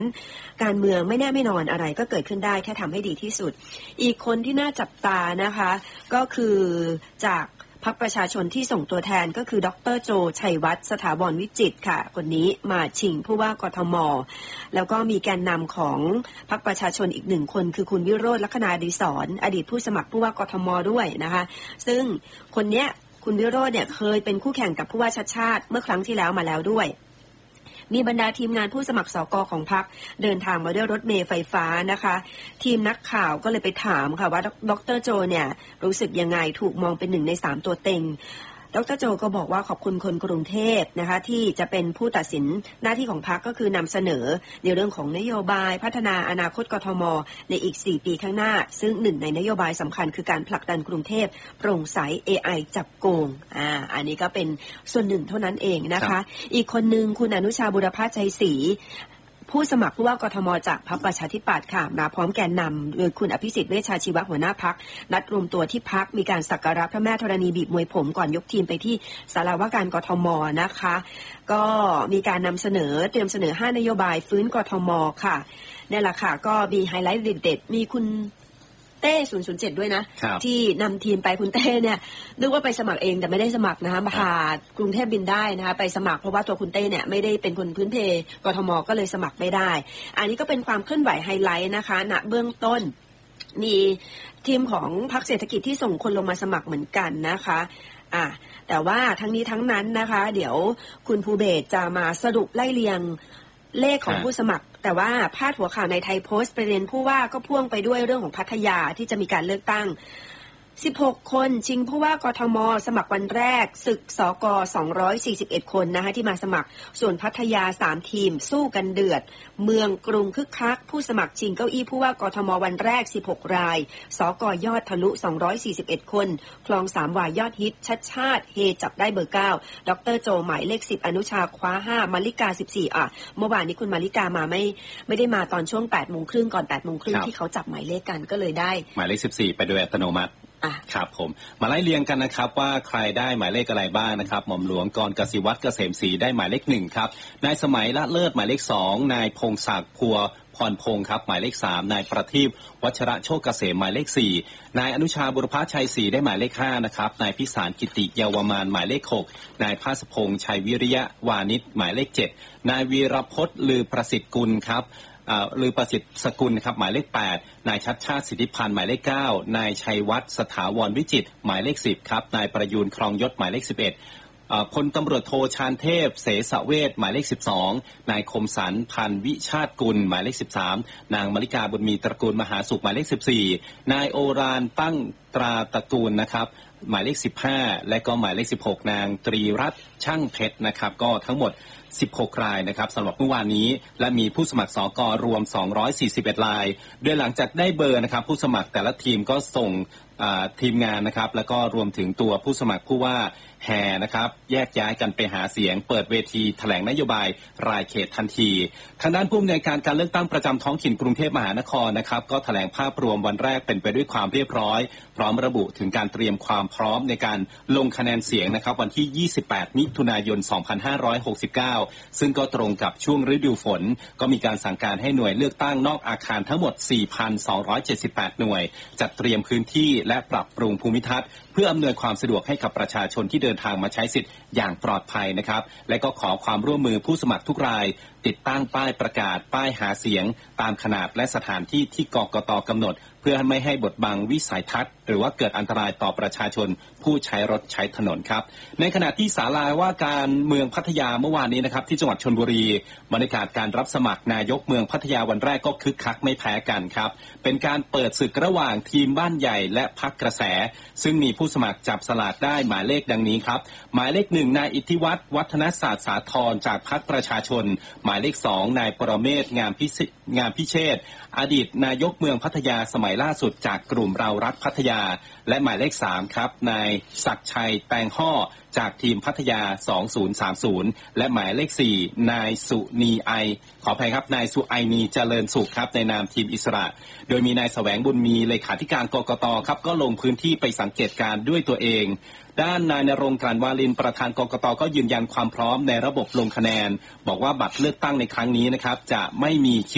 การเมืองไม่แน่ไม่นอนอะไรก็เกิดขึ้นได้แค่ทำให้ดีที่สุดอีกคนที่น่าจับตานะคะก็คือจากพรรคประชาชนที่ส่งตัวแทนก็คือดร.โจชัยวัฒน์สถาบรวิจิตรค่ะคนนี้มาชิงผู้ว่ากทม.แล้วก็มีแกนนำของพรรคประชาชนอีกหนึ่งคนคือคุณวิโรจน์ ลัคนาดิศรอดีตผู้สมัครผู้ว่ากทม.ด้วยนะคะซึ่งคนเนี้ยคุณวิโรจน์เนี่ยเคยเป็นคู่แข่งกับผู้ว่าชัชชาติเมื่อครั้งที่แล้วมาแล้วด้วยมีบรรดาทีมงานผู้สมัครสกของพรรคเดินทางมาด้วยรถเมล์ไฟฟ้านะคะทีมนักข่าวก็เลยไปถามค่ะว่าดร.โจเนี่ยรู้สึกยังไงถูกมองเป็น1 ใน 3ตัวเต็งดร.โจก็บอกว่าขอบคุณคนกรุงเทพนะคะที่จะเป็นผู้ตัดสินหน้าที่ของพรรคก็คือนำเสนอในเรื่องของนโยบายพัฒนาอนาคตกทม.ในอีก4 ปีข้างหน้าซึ่ง1 ในนโยบายสำคัญคือการผลักดันกรุงเทพโปร่งใส AI จับโกงอันนี้ก็เป็นส่วนหนึ่งเท่านั้นเองนะคะอีกคนนึงคุณอนุชาบุรพชัยศรีผู้สมัครผู้ว่ากทม.จากพรรคประชาธิปัตย์ค่ะมาพร้อมแกนนำโดยคุณอภิสิทธิ์เวชชาชีวะหัวหน้าพรรคนัดรวมตัวที่พรรคมีการสักการะพระแม่ธรณีบีบมวยผมก่อนยกทีมไปที่ศาลาว่าการกทม.นะคะก็มีการนำเสนอเตรียมเสนอ5 นโยบายฟื้นกทม.ค่ะนี่แหละค่ะก็มีไฮไลท์เด็ดๆมีคุณเต้007ด้วยนะที่นำทีมไปคุณเต้เนี่ยนึกว่าไปสมัครเองแต่ไม่ได้สมัครนะคะผ่ากรุงเทพบินได้นะคะไปสมัครเพราะว่าตัวคุณเต้เนี่ยไม่ได้เป็นคนพื้นเพกทม.ก็เลยสมัครไม่ได้อันนี้ก็เป็นความเคลื่อนไหวไฮไลท์นะคะณเบื้องต้นมีทีมของพรรคเศรษฐกิจที่ส่งคนลงมาสมัครเหมือนกันนะคะแต่ว่าทั้งนี้ทั้งนั้นนะคะเดี๋ยวคุณภูเบศจะมาสรุปไล่เรียงเลขของผู้สมัครแต่ว่าพาดหัวข่าวในไทยโพสต์ประเด็นผู้ว่าก็พ่วงไปด้วยเรื่องของพัทยาที่จะมีการเลือกตั้ง16 คนชิงผู้ว่ากทม.สมัครวันแรกศึกสก241 คนนะคะที่มาสมัครส่วนพัทยา3 ทีมสู้กันเดือดเมืองกรุงคึกคักผู้สมัครชิงเก้าอี้ผู้ว่ากทม.วันแรก16 รายสกยอดทะลุ241 คนคลอง3 วายอดฮิตชัดชาติเฮจับได้เบอร์9ดร.โจหมายเลข10อนุชาคว้า5มาริกา14เมื่อวานนี้คุณมาริกามาไม่ได้มาตอนช่วง 8:30 ก่อน 8:30 ที่เขาจับหมายเลขกันก็เลยได้หมายเลข14ไปโดยอัตโนมัติครับผมมาไล่เรียงกันนะครับว่าใครได้หมายเลขอะไรบ้างนะครับหม่อมหลวงกรกสิวัฒน์เกษมศรีได้หมายเลข1ครับนายสมัยละเลิศหมายเลข2นายพงศักดิ์พัวพรพงศ์ครับหมายเลข3นายประทีปวัชระโชคเกษมหมายเลข4นายอนุชาบุรพชัยศรีได้หมายเลข5นะครับนายพิสารกิติเยาวมานหมายเลข6นายภาสพงษ์ชัยวิริยะวานิชหมายเลข7นายวีรพจน์ลือประสิทธิ์กุลครับลือประสิทธิ์สกุลครับหมายเลข8นายชัดชาติสิทธิพันธ์หมายเลข9นายชัยวัฒน์สถาวรวิจิตรหมายเลข10ครับนายประยูนครองยศหมายเลข11พลตำรวจโทชาญเทพเสสเวชหมายเลข12นายคมสันพันวิชาติกุลหมายเลข13นางมริกาบุญมีตระกูลมหาสุขหมายเลข14นายโอรานตั้งตราตระกูลนะครับหมายเลข15และก็หมายเลข16นางตรีรัตน์ช่างเพชรนะครับก็ทั้งหมด16 รายนะครับสำหรับเมื่อวานนี้และมีผู้สมัครสกรวม241 รายโดยหลังจากได้เบอร์นะครับผู้สมัครแต่ละทีมก็ส่งทีมงานนะครับแล้วก็รวมถึงตัวผู้สมัครผู้ว่าแห่นะครับแยกย้ายกันไปหาเสียงเปิดเวทีแถลงนโยบายรายเขตทันทีทางด้านผู้อำนวยการการเลือกตั้งประจำท้องถิ่นกรุงเทพมหานครนะครับก็แถลงภาพรวมวันแรกเป็นไปด้วยความเรียบร้อยพร้อมระบุถึงการเตรียมความพร้อมในการลงคะแนนเสียงนะครับวันที่28 มิถุนายน 2569ซึ่งก็ตรงกับช่วงฤดูฝนก็มีการสั่งการให้หน่วยเลือกตั้งนอกอาคารทั้งหมด 4,278 หน่วยจัดเตรียมพื้นที่และปรับปรุงภูมิทัศน์เพื่ออำนวยความสะดวกให้กับประชาชนที่เดินทางมาใช้สิทธิ์อย่างปลอดภัยนะครับและก็ขอความร่วมมือผู้สมัครทุกรายติดตั้งป้ายประกาศป้ายหาเสียงตามขนาดและสถานที่ที่กกต.กำหนดเพื่อไม่ให้บดบังวิสัยทัศน์หรือว่าเกิดอันตรายต่อประชาชนผู้ใช้รถใช้ถนนครับในขณะที่ศาลาว่าการเมืองพัทยาเมื่อวานนี้นะครับที่จังหวัดชลบุรีบรรยากาศการรับสมัครนายกเมืองพัทยาวันแรกก็คึกคักไม่แพ้กันครับเป็นการเปิดศึกระหว่างทีมบ้านใหญ่และพรรคกระแสซึ่งมีผู้สมัครจับสลากได้หมายเลขดังนี้ครับหมายเลข1นายอิทธิวัฒน์วัฒนศาสตร์สาธรจากพรรคประชาชนหมายเลข2นายปรเมศงามพิเชษฐ์อดีตนายกเมืองพัทยาสมัยล่าสุดจากกลุ่มเรารักพัทยาและหมายเลข3ครับนายศักดิ์ชัยแตงห่อจากทีมพัทยา2030และหมายเลข4นายสุนีไอขออภัยครับนายสุไอนีเจริญสุขครับในนามทีมอิสระโดยมีนายแสวงบุญมีเลขาธิการกกตครับก็ลงพื้นที่ไปสังเกตการณ์ด้วยตัวเองด้านนายณรงค์ กลั่นวาลินประธานกกตก็ยืนยันความพร้อมในระบบลงคะแนนบอกว่าบัตรเลือกตั้งในครั้งนี้นะครับจะไม่มี